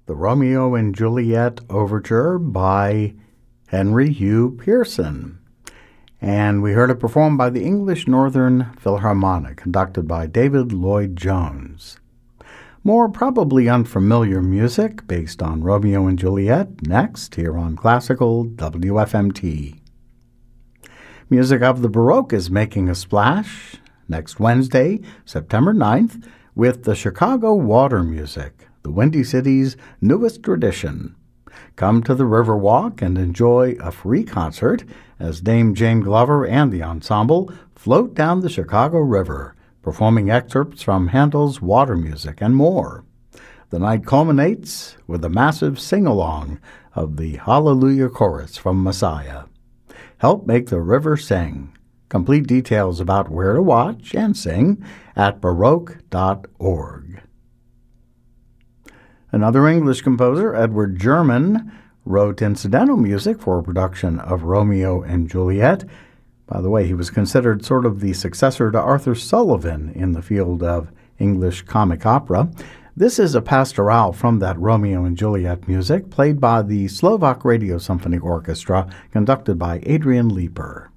the Romeo and Juliet Overture by Henry Hugh Pearson. And we heard it performed by the English Northern Philharmonic, conducted by David Lloyd Jones. More probably unfamiliar music based on Romeo and Juliet next here on Classical WFMT. Music of the Baroque is making a splash next Wednesday, September 9th, with the Chicago Water Music, the Windy City's newest tradition. Come to the Riverwalk and enjoy a free concert as Dame Jane Glover and the ensemble float down the Chicago River, performing excerpts from Handel's Water Music and more. The night culminates with a massive sing-along of the Hallelujah Chorus from Messiah. Help make the river sing. Complete details about where to watch and sing at baroque.org. Another English composer, Edward German, wrote incidental music for a production of Romeo and Juliet. By the way, he was considered sort of the successor to Arthur Sullivan in the field of English comic opera. This is a pastoral from that Romeo and Juliet music, played by the Slovak Radio Symphony Orchestra, conducted by Adrian Leeper.